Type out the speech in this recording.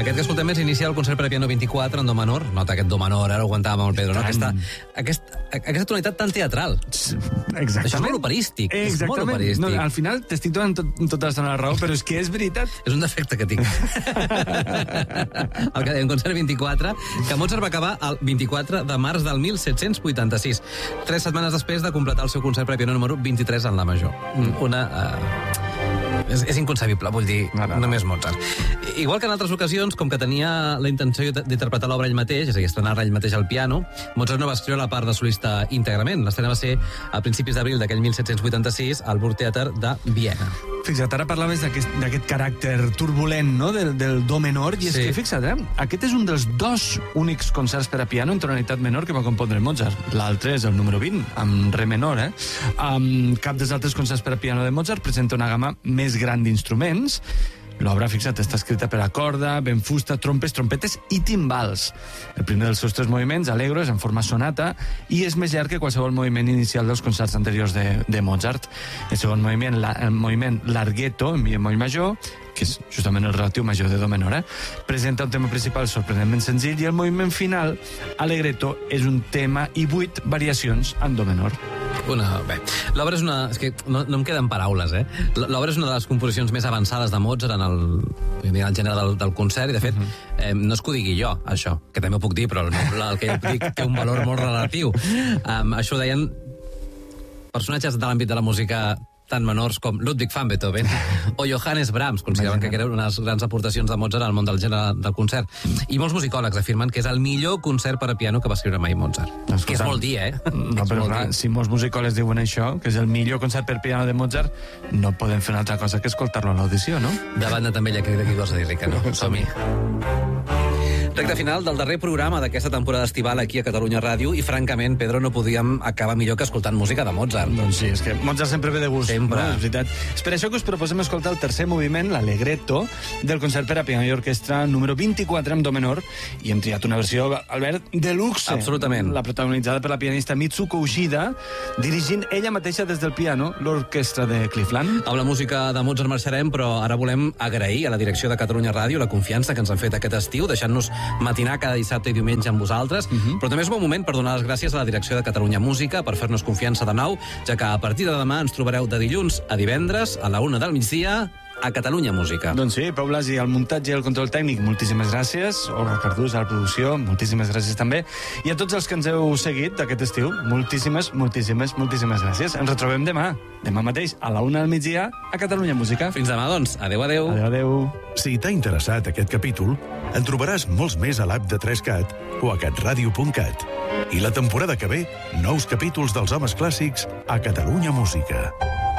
Aquest que escoltem és iniciar el concert per a piano 24 en do menor. Nota aquest do menor, ara ho aguantàvem amb el Pedro, no? Aquesta tonalitat tan teatral. Exactament. Això és molt operístic. Exactament. És molt operístic. No, al final t'estic donant tota l'estona la raó, però és que és veritat. És un defecte que tinc. El que dèiem, concert 24, que Mozart va acabar el 24 de març del 1786, 3 setmanes després de completar el seu concert per a piano número 23 en la major. És inconcebible, vull dir, només Mozart. Igual que en altres ocasions, com que tenia la intenció d'interpretar l'obra ell mateix, és a dir, estrenar-la ell mateix al piano, Mozart no va escriure la part de solista íntegrament. L'estrena va ser a principis d'abril d'aquell 1786 al Burgtheater de Viena. Fixa't, ara parlaves d'aquest caràcter turbulent, no?, del do menor, i és que, fixa't, aquest és un dels 2 únics concerts per a piano en tonalitat menor que va compondre Mozart. L'altre és el número 20, amb re menor, Cap dels altres concerts per a piano de Mozart presenta una gamma més gran d'instruments. L'obra, fixa't, està escrita per a corda, vent fusta, trompes, trompetes i timbals. El primer dels seus 3 moviments, Allegro, és en forma sonata i és més llarg que qualsevol moviment inicial dels concerts anteriors de Mozart. El segon moviment, el moviment Larghetto, en mi bemoll major, que és justament el relatiu major de do menor, presenta un tema principal sorprenentment senzill, i el moviment final, Allegretto, és un tema i 8 variacions en do menor. L'obra és una... És que no em queden paraules, L'obra és una de les composicions més avançades de Mozart en el gènere del concert, i de fet, no és que ho digui jo, això, que també ho puc dir, però el que jo dic té un valor molt relatiu. Això ho deien personatges de l'àmbit de la música tan menors com Ludwig van Beethoven o Johannes Brahms, consideraven que eren unes grans aportacions de Mozart al món del gènere del concert. I molts musicòlegs afirmen que és el millor concert per a piano que va escriure mai Mozart. Que és molt dir, No, però clar, si molts musicòlegs diuen això, que és el millor concert per piano de Mozart, no podem fer una altra cosa que escoltar-lo a l'audició, no? Davant de també ella crida qui gosa dir rica, no? Som-hi. Recte final del darrer programa d'aquesta temporada estival aquí a Catalunya Ràdio, i francament, Pedro, no podíem acabar millor que escoltant música de Mozart. Doncs sí, és que Mozart sempre ve de gust. Sempre. No? És veritat. És per això que us proposem escoltar el tercer moviment, l'Allegretto, del concert per a piano i orquestra número 24 en do menor, i hem triat una versió, Albert, de luxe. Absolutament. La protagonitzada per la pianista Mitsuko Uchida, dirigint ella mateixa des del piano l'orquestra de Cleveland. Amb la música de Mozart marxarem, però ara volem agrair a la direcció de Catalunya Ràdio la confiança que ens han fet aquest estiu, deixant-nos matinar cada dissabte i diumenge amb vosaltres, però també és bon moment per donar les gràcies a la direcció de Catalunya Música per fer-nos confiança de nou, ja que a partir de demà ens trobareu de dilluns a divendres a la 1 del migdia a Catalunya Música. Doncs sí, Pau Blasi, al muntatge i al control tècnic, moltíssimes gràcies. Olga Cardús, a la producció, moltíssimes gràcies també. I a tots els que ens heu seguit aquest estiu, moltíssimes gràcies. Ens retrobem demà mateix, a la 1 del migdia, a Catalunya Música. Fins demà, doncs. Adéu. Adéu. Si t'ha interessat aquest capítol, en trobaràs molts més a l'app de 3CAT o a catradio.cat. I la temporada que ve, nous capítols dels homes clàssics a Catalunya Música.